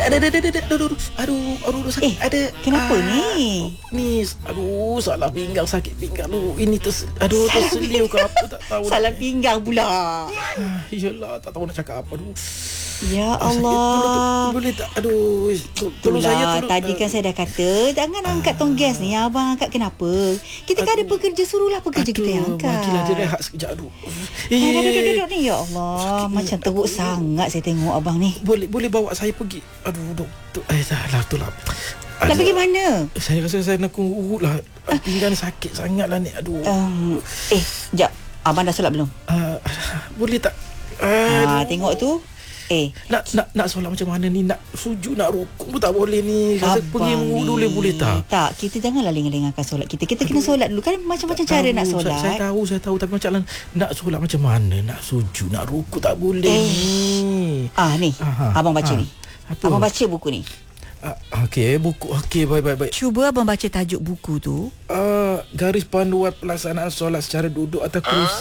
Aduh, sakit. Kenapa ni? Ni, salah pinggang, sakit pinggang tu. Ini terseliu ke apa tak tahu. Salah pinggang pula. Yalah, tak tahu nak cakap apa. Aduh. Ya Allah. Boleh tak? Aduh, tolong saya. Tadi kan saya dah kata jangan angkat tong gas ni. Abang angkat kenapa? Kita kan ada pekerja, suruhlah pekerja kita yang angkat. Bagilah dia rehat sekejap. Aduh. Duduk ni. Ya Allah, macam teruk sangat saya tengok abang ni. Boleh bawa saya pergi. Aduh, doktor. Salah tu lah. Nak pergi mana? Saya rasa saya nak urut lah. Pinggang sakit sangat lah ni. Aduh. Sekejap. Abang dah solat belum? Boleh tak? Tengok tu. Nak solat macam mana ni? Nak sujud, nak rukuk pun tak boleh ni. Saya pergi wudu boleh tak? Tak, kita janganlah lengah-lengahkan solat kita. Kita kena solat dulu. Kan macam-macam cara nak solat. Saya tahu. Tapi macam nak solat macam mana? Nak sujud, nak rukuk tak boleh ni. Ni. Abang baca ni. Apa? Abang baca buku ni. Okey, buku. Okey, baik. Cuba abang baca tajuk buku tu. Garis panduan pelaksanaan solat secara duduk atau kerusi.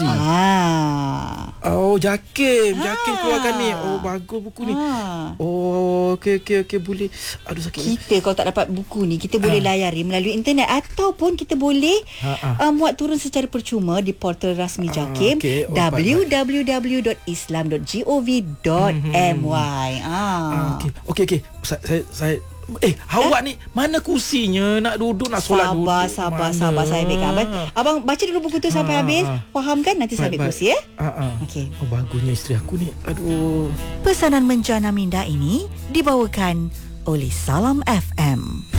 Jakim keluarkan ni. Bagus buku ni. Okey, boleh. Aduh, sakit. Kita kalau tak dapat buku ni, kita boleh layari melalui internet ataupun kita boleh muat turun secara percuma di portal rasmi Jakim, www.islam.gov.my. Okey. Saya awak ni mana kursinya? Nak duduk, nak solat duduk. Sabar saya ambilkan. Abang baca dulu buku tu sampai habis. Faham kan? Nanti saya ambil kursi ya. Okey. Bagusnya isteri aku ni. Aduh. Pesanan menjana minda ini dibawakan oleh Salam FM.